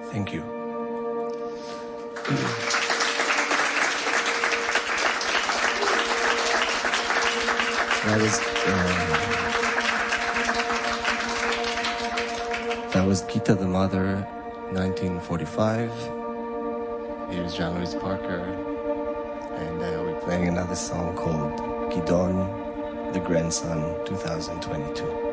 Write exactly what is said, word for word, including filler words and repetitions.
Thank you. That was uh, that was Gita the Mother, nineteen forty-five. Here's Jean-Louis Parker, and uh, we're playing another song called Gidon, the Grandson, two thousand twenty-two.